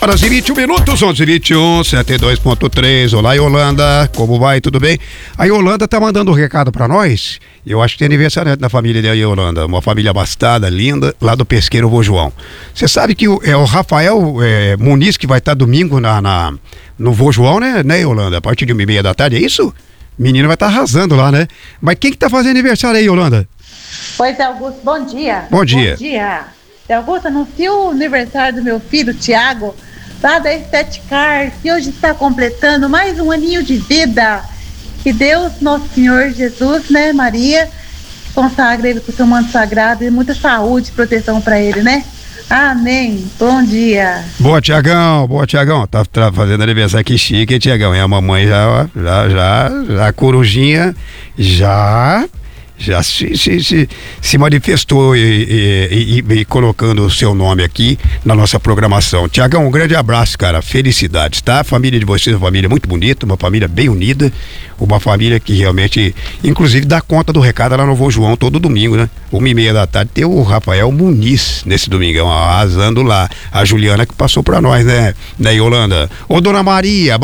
Para as 21 minutos, 11h21, 72.3. Olá, Yolanda, como vai? Tudo bem? A Yolanda tá mandando um recado para nós. Eu acho que tem aniversário na família da Yolanda, uma família abastada, linda, lá do Pesqueiro Vô João. Você sabe que o Rafael Muniz, que vai estar domingo no Vô João, né, Yolanda? A partir de 1h30 da tarde, é isso? Menino vai estar arrasando lá, né? Mas quem que tá fazendo aniversário aí, Yolanda? Pois é, Augusto, bom dia. Bom dia. Bom dia. Augusto, anuncio o aniversário do meu filho, Tiago, lá da Esteticar, que hoje está completando mais um aninho de vida. Que Deus, Nosso Senhor Jesus, né, Maria, consagre ele com o seu manto sagrado e muita saúde e proteção para ele, né? Amém. Bom dia. Boa, Tiagão. Tá fazendo aniversário, que chique, hein, Tiagão? E a mamãe já a corujinha já se manifestou e colocando o seu nome aqui na nossa programação. Tiagão, um grande abraço, cara, felicidades, tá? A família de vocês é uma família muito bonita, uma família bem unida, uma família que realmente, inclusive, dá conta do recado lá no Vô João todo domingo, né? 1h30 da tarde tem o Rafael Muniz nesse domingão, arrasando lá. A Juliana que passou pra nós, né, Yolanda? Ô, Dona Maria,